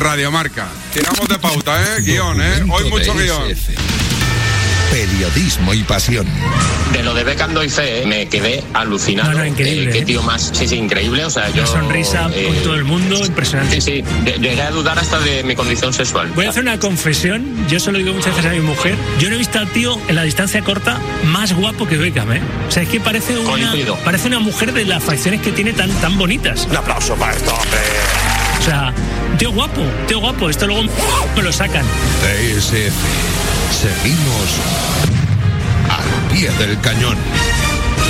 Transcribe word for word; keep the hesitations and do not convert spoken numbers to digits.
Radio Marca. Tiramos de pauta, ¿eh? Guión, ¿eh? Hoy mucho guión. Periodismo y pasión. De lo de Beckham doy fe, ¿eh? Me quedé alucinado. No, no, increíble, eh, Qué ¿eh? tío más, sí, sí, increíble. O sea, yo. Una sonrisa eh, con todo el mundo, impresionante. Sí, sí, de- llegué a dudar hasta de mi condición sexual. Voy a hacer una confesión, yo se lo digo muchas veces a mi mujer. Yo no he visto al tío en la distancia corta más guapo que Beckham, ¿eh? O sea, es que parece una, Coincido. parece una mujer de las facciones que tiene tan, tan bonitas. Un aplauso para esto, hombre. O sea, tío guapo, tío guapo. Esto luego me lo sacan. T S F. Seguimos al pie del cañón.